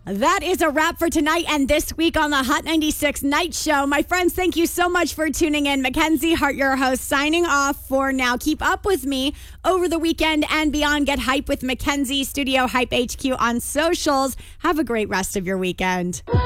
That is a wrap for tonight and this week on the Hot 96 Night Show. My friends, thank you so much for tuning in. Mackenzie Hart, your host, signing off for now. Keep up with me over the weekend and beyond. Get hype with Mackenzie, Studio Hype HQ on socials. Have a great rest of your weekend.